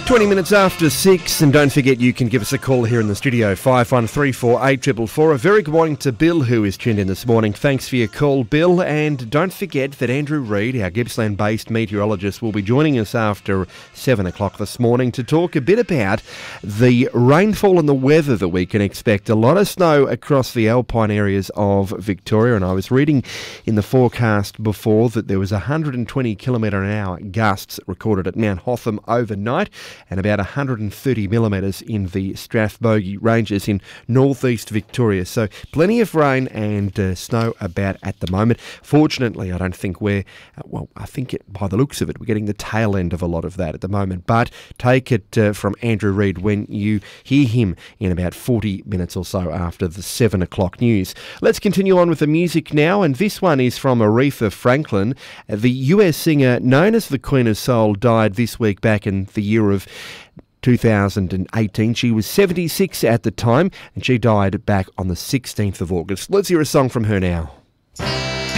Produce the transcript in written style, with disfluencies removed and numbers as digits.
20 minutes after 6, and don't forget you can give us a call here in the studio, 51348444. A very good morning to Bill, who is tuned in this morning. Thanks for your call, Bill, and don't forget that Andrew Reid, our Gippsland-based meteorologist, will be joining us after 7 o'clock this morning to talk a bit about the rainfall and the weather that we can expect. A lot of snow across the alpine areas of Victoria, and I was reading in the forecast before that there was 120 km/h gusts recorded at Mount Hotham overnight, and about 130 millimetres in the Strathbogie Ranges in northeast Victoria. So plenty of rain and snow about at the moment. Fortunately, I don't think we're, I think by the looks of it, we're getting the tail end of a lot of that at the moment. But take it from Andrew Reid when you hear him in about 40 minutes or so after the 7 o'clock news. Let's continue on with the music now, and this one is from Aretha Franklin. The US singer known as the Queen of Soul died this week back in the year of 2018. She was 76 at the time, and she died back on the 16th of August. Let's hear a song from her now.